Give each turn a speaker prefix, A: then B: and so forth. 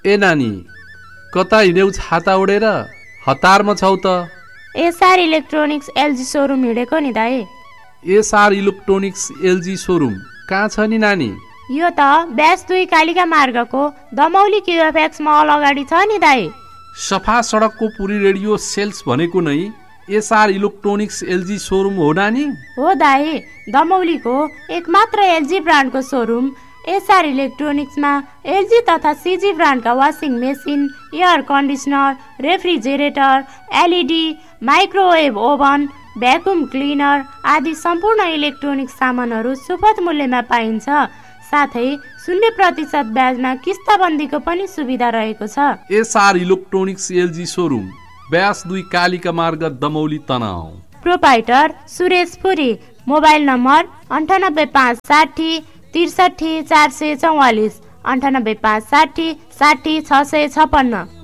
A: ए नानी, कता हिँड्यौ छाता ओढेर? हतारमा छौ त।
B: एसआर इलेक्ट्रोनिक्स एलजी सोरुम हिँडेको नि दाइ।
A: एसआर इलेक्ट्रोनिक्स एलजी सोरुम कहाँ छ नि नानी?
B: यो त ब्यास 2 कालिका मार्गको दमौली क्युएफएक्स मल अगाडि छ नि दाइ।
A: सफा सडकको पुरी रेडियो सेल्स भनेको नै एसआर इलेक्ट्रोनिक्स एलजी सोरुम हो नानी?
B: हो दाइ, दमौलीको एकमात्र एलजी ब्रान्डको सोरुम एसआर इलेक्ट्रोनिक्समा एलजी तथा सिजी ब्रान्डका washing machine, air conditioner, refrigerator, LED, microwave oven, vacuum cleaner आदि सम्पूर्ण इलेक्ट्रोनिक सामानहरू सुपथ मूल्यमा पाइन्छ। साथै 0% ब्याजमा किस्ताबन्दीको पनि सुविधा रहेको छ।
A: SR electronics LG showroom bash 2 Kalika मार्ग दमौली तनहुँ।
B: प्रोपाइटर सुरेश पुरी। Mobile number 98560 63 444, 98560 60 656।